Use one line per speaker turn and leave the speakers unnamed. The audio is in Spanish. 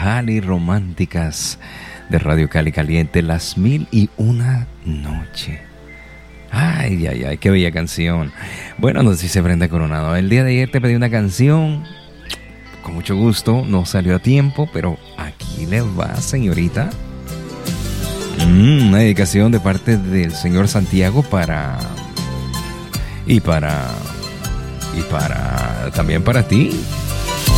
Cali Románticas de Radio Cali Caliente, Las 1001 Noche. Ay, ay, ay, qué bella canción. Bueno, nos dice Brenda Coronado, el día de ayer te pedí una canción, con mucho gusto, no salió a tiempo, pero aquí le va, señorita. Una dedicación de parte del señor Santiago también para ti.